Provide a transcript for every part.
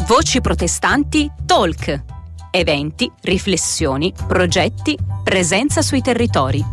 Voci protestanti Talk. Eventi, riflessioni, progetti, presenza sui territori.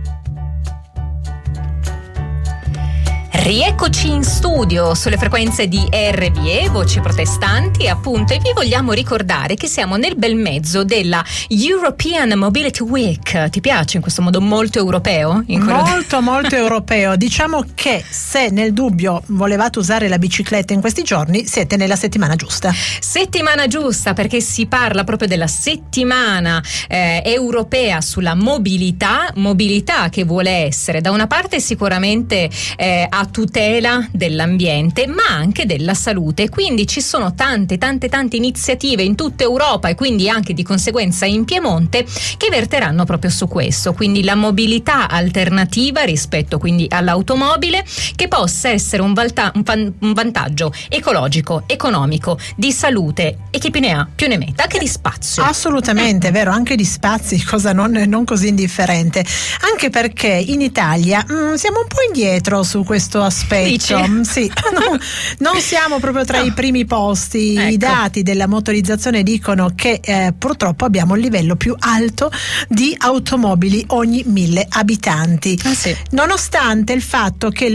Rieccoci in studio sulle frequenze di RBE, Voci Protestanti, appunto, e vi vogliamo ricordare che siamo nel bel mezzo della European Mobility Week. Ti piace in questo modo molto europeo? Molto europeo. Diciamo che se nel dubbio volevate usare la bicicletta in questi giorni, siete nella settimana giusta. Settimana giusta, perché si parla proprio della settimana europea sulla mobilità che vuole essere da una parte sicuramente a tutela dell'ambiente, ma anche della salute. Quindi ci sono tante iniziative in tutta Europa e quindi anche di conseguenza in Piemonte che verteranno proprio su questo, quindi la mobilità alternativa rispetto quindi all'automobile, che possa essere un vantaggio ecologico, economico, di salute e chi più ne ha più ne metta, anche di spazio. Assolutamente, vero, anche di spazi, cosa non così indifferente, anche perché in Italia siamo un po' indietro su questo aspetto. Dici? Sì, non siamo proprio tra i primi posti. Ecco. I dati della motorizzazione dicono che purtroppo abbiamo il livello più alto di automobili ogni 1000 abitanti. Sì. Nonostante il fatto che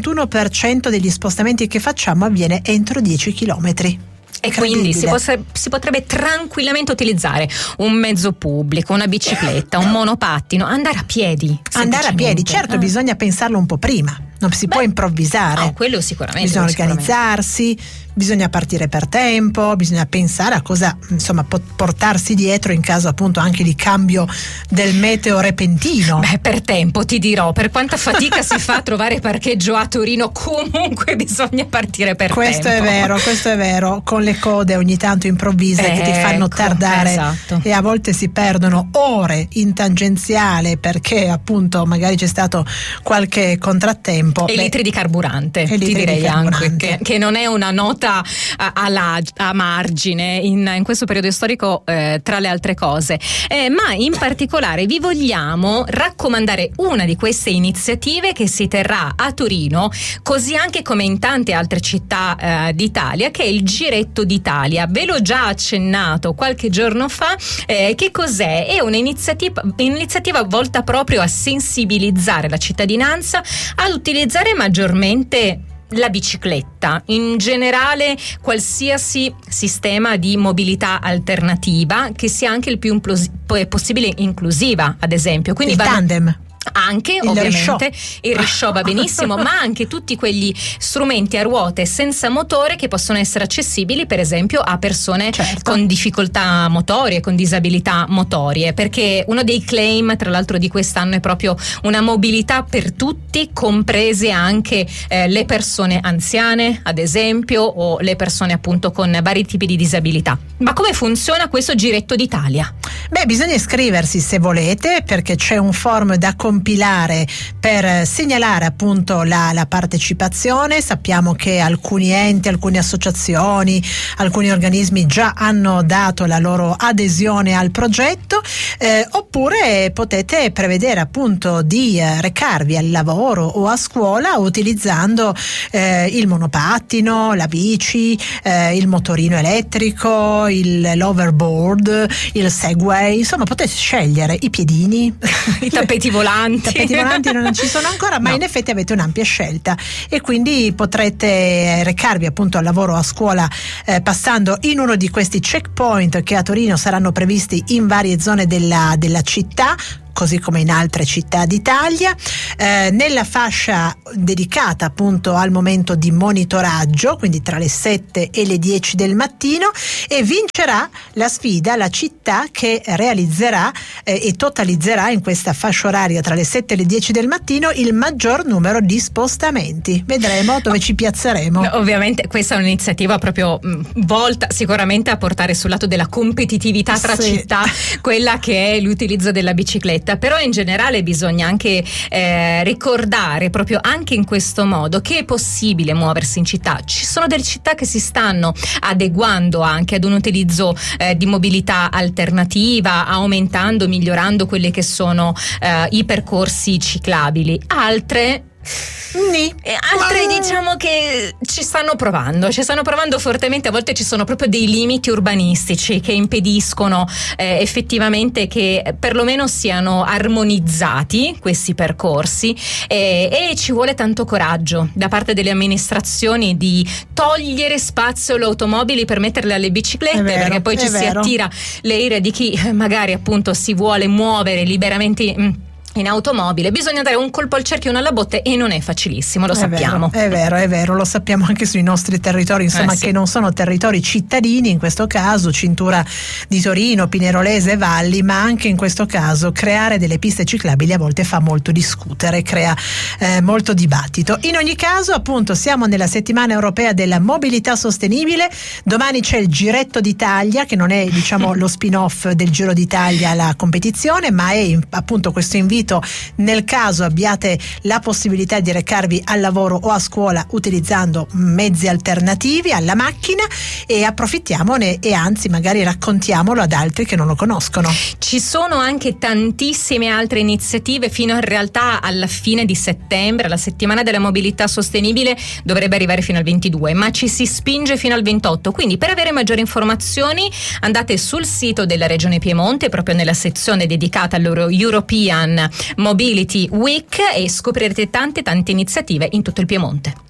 l'81% degli spostamenti che facciamo avviene entro 10 chilometri. E quindi si potrebbe tranquillamente utilizzare un mezzo pubblico, una bicicletta, un monopattino, andare a piedi. Certo, bisogna pensarlo un po' prima, non si può improvvisare. No, quello sicuramente. Bisogna organizzarsi, bisogna partire per tempo, bisogna pensare a cosa portarsi dietro in caso appunto anche di cambio del meteo repentino. Per tempo ti dirò, per quanta fatica si fa a trovare parcheggio a Torino, comunque bisogna partire per tempo. Questo è vero, con le code ogni tanto improvvise che ti fanno tardare, esatto. E a volte si perdono ore in tangenziale perché appunto magari c'è stato qualche contrattempo. E litri di carburante, ti direi anche che non è una nota a margine in questo periodo storico, tra le altre cose, ma in particolare vi vogliamo raccomandare una di queste iniziative che si terrà a Torino, così anche come in tante altre città d'Italia, che è il Giretto d'Italia. Ve l'ho già accennato qualche giorno fa. Che cos'è? È un'iniziativa volta proprio a sensibilizzare la cittadinanza ad utilizzare maggiormente la bicicletta, in generale qualsiasi sistema di mobilità alternativa che sia anche il più possibile inclusiva, ad esempio. Quindi il tandem. Anche ovviamente il risciò va benissimo, ma anche tutti quegli strumenti a ruote senza motore che possono essere accessibili per esempio a persone con difficoltà motorie, con disabilità motorie, perché uno dei claim tra l'altro di quest'anno è proprio una mobilità per tutti, comprese anche le persone anziane ad esempio, o le persone appunto con vari tipi di disabilità. Ma come funziona questo Giretto d'Italia? Bisogna iscriversi se volete, perché c'è un form da compilare per segnalare appunto la partecipazione. Sappiamo che alcuni enti, alcune associazioni, alcuni organismi già hanno dato la loro adesione al progetto, oppure potete prevedere appunto di recarvi al lavoro o a scuola utilizzando il monopattino, la bici, il motorino elettrico, l'overboard, il Segway, insomma potete scegliere i piedini, i tappeti volanti. I tappeti volanti non ci sono ancora, ma in effetti avete un'ampia scelta e quindi potrete recarvi appunto al lavoro o a scuola passando in uno di questi checkpoint che a Torino saranno previsti in varie zone della città, così come in altre città d'Italia, nella fascia dedicata appunto al momento di monitoraggio, quindi tra le 7 e le 10 del mattino, e vincerà la sfida la città che realizzerà e totalizzerà in questa fascia oraria tra le 7 e le 10 del mattino il maggior numero di spostamenti. Vedremo dove ci piazzeremo. Ovviamente questa è un'iniziativa proprio volta sicuramente a portare sul lato della competitività tra città quella che è l'utilizzo della bicicletta. Però in generale bisogna anche ricordare proprio anche in questo modo che è possibile muoversi in città. Ci sono delle città che si stanno adeguando anche ad un utilizzo di mobilità alternativa, aumentando, migliorando quelli che sono i percorsi ciclabili. Altre Altre diciamo che ci stanno provando fortemente. A volte ci sono proprio dei limiti urbanistici che impediscono effettivamente che perlomeno siano armonizzati questi percorsi, e ci vuole tanto coraggio da parte delle amministrazioni di togliere spazio alle automobili per metterle alle biciclette, perché poi ci si attira le ire di chi magari appunto si vuole muovere liberamente in automobile. Bisogna dare un colpo al cerchio, uno alla botte, e non è facilissimo, lo sappiamo. È vero, lo sappiamo anche sui nostri territori, insomma, che non sono territori cittadini, in questo caso cintura di Torino, Pinerolese e Valli, ma anche in questo caso creare delle piste ciclabili a volte fa molto discutere, crea molto dibattito. In ogni caso, appunto, siamo nella settimana europea della mobilità sostenibile. Domani c'è il Giretto d'Italia, che non è diciamo lo spin-off del Giro d'Italia, la competizione, ma è appunto questo invito nel caso abbiate la possibilità di recarvi al lavoro o a scuola utilizzando mezzi alternativi alla macchina, e approfittiamone e anzi magari raccontiamolo ad altri che non lo conoscono. Ci sono anche tantissime altre iniziative fino in realtà alla fine di settembre. La settimana della mobilità sostenibile dovrebbe arrivare fino al 22, ma ci si spinge fino al 28, quindi per avere maggiori informazioni andate sul sito della Regione Piemonte, proprio nella sezione dedicata all'Euro European Mobility Week, e scoprirete tante iniziative in tutto il Piemonte.